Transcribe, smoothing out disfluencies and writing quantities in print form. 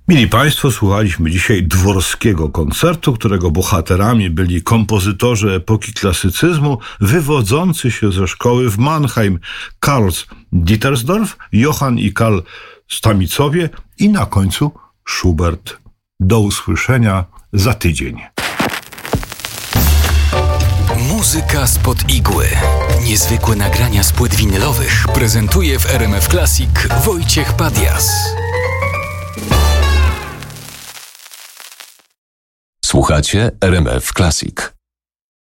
Mili Państwo, słuchaliśmy dzisiaj dworskiego koncertu, którego bohaterami byli kompozytorzy epoki klasycyzmu wywodzący się ze szkoły w Mannheim, Karl Dittersdorf, Johann i Karl Stamicowie i na końcu Schubert. Do usłyszenia za tydzień. Muzyka spod igły. Niezwykłe nagrania z płyt winylowych prezentuje w RMF Classic Wojciech Padias. Słuchacie RMF Classic.